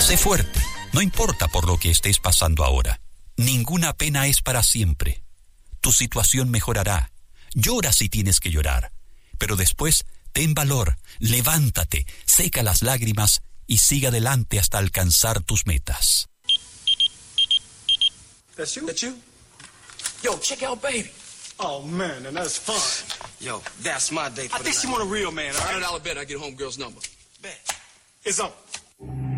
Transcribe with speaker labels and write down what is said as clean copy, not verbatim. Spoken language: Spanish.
Speaker 1: Sé fuerte, no importa por lo que estés pasando ahora. Ninguna pena es para siempre. Tu situación mejorará. Llora si tienes que llorar, pero después ten valor, levántate, seca las lágrimas y sigue adelante hasta alcanzar tus metas.
Speaker 2: That's you?
Speaker 3: That you? Yo, check out Baby.
Speaker 2: Oh, man, and that's fine.
Speaker 3: Yo, that's my date for
Speaker 2: I think she want a real man, all right?
Speaker 3: $100 bet I get homegirl's number. Bet.
Speaker 2: It's up.